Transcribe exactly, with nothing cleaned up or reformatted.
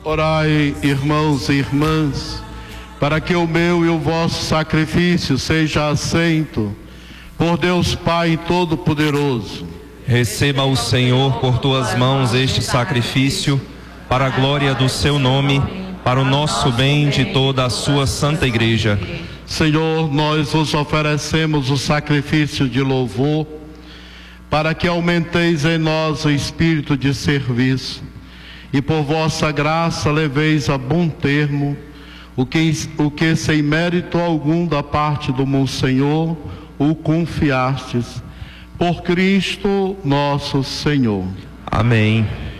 Orai, irmãos e irmãs, para que o meu e o vosso sacrifício seja aceito por Deus Pai Todo-Poderoso. Receba o Senhor por tuas mãos este sacrifício, para a glória do seu nome, para o nosso bem de toda a sua santa igreja. Senhor, nós vos oferecemos o sacrifício de louvor, para que aumenteis em nós o espírito de serviço, e por vossa graça leveis a bom termo o que, o que sem mérito algum da parte do Monsenhor o confiastes. Por Cristo nosso Senhor. Amém.